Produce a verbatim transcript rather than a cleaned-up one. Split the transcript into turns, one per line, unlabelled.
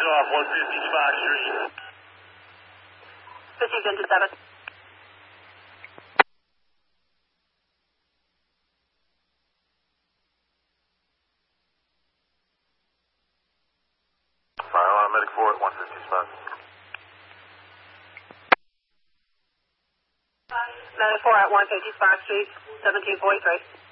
off one fifty Spark Street.
fifty into seven.
Fire alarm medic four at one fifty Spark.
Medic four at one fifty Spark Street, seventeen forty-three.